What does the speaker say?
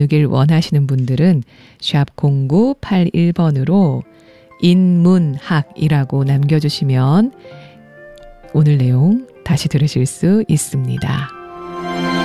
길 원하시는 분들은 샵 0981번으로 인문학이라고 남겨주시면 오늘 내용 다시 들으실 수 있습니다.